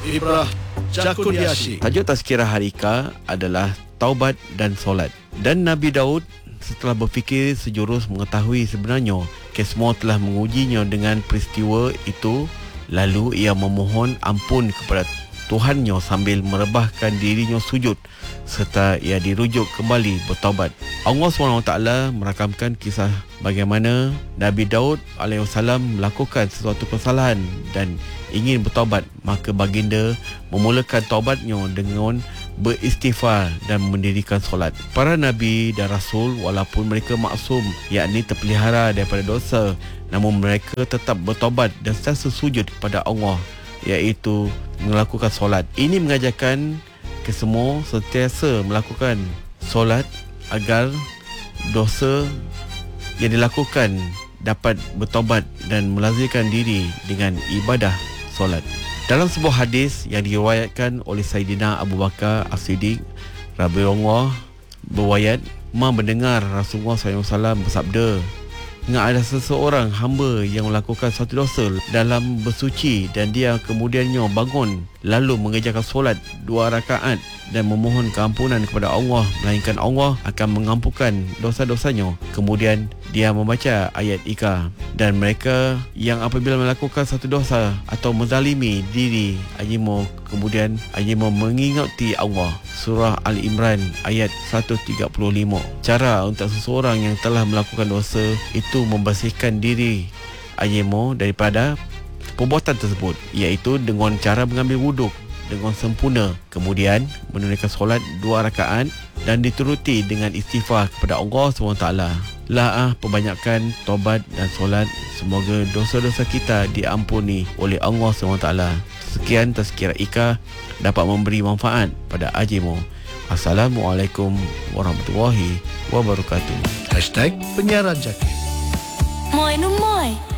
Ibrah Jakudiashi. Tajuk tazkirah Harika adalah taubat dan solat. Dan Nabi Daud setelah berfikir sejurus mengetahui sebenarnya Kesmo telah mengujinya dengan peristiwa itu, lalu ia memohon ampun kepada Tuhannya sambil merebahkan dirinya sujud serta ia dirujuk kembali bertaubat. Allah SWT merakamkan kisah bagaimana Nabi Daud AS melakukan sesuatu kesalahan dan ingin bertaubat, maka baginda memulakan taubatnya dengan beristighfar dan mendirikan solat. Para Nabi dan Rasul walaupun mereka maksum, yakni terpelihara daripada dosa, namun mereka tetap bertaubat dan sentiasa sujud kepada Allah, iaitu melakukan solat. Ini mengajarkan kesemua sentiasa melakukan solat agar dosa yang dilakukan dapat bertaubat dan melazimkan diri dengan ibadah solat. Dalam sebuah hadis yang diriwayatkan oleh Sayyidina Abu Bakar As-Siddiq radhiyallahu berwayat, mendengar Rasulullah SAW bersabda, ada seseorang hamba yang melakukan satu dosa dalam bersuci dan dia kemudiannya bangun lalu mengerjakan solat 2 rakaat dan memohon keampunan kepada Allah, melainkan Allah akan mengampunkan dosa-dosanya. Kemudian dia membaca ayat Ika, dan mereka yang apabila melakukan satu dosa atau menzalimi diri kemudian mengingati Allah. Surah Al-Imran ayat 135. Cara untuk seseorang yang telah melakukan dosa itu membersihkan diri daripada perbuatan tersebut, iaitu dengan cara mengambil wuduk dengan sempurna, kemudian menunaikan solat 2 rakaat dan dituruti dengan istighfar kepada Allah SWT. Perbanyakan taubat dan solat, semoga dosa-dosa kita diampuni oleh Allah SWT. Sekian tazkirah Ika, dapat memberi manfaat pada Ajimo. Assalamualaikum warahmatullahi wabarakatuh. #Penyiaran Jaki. Moi no moi.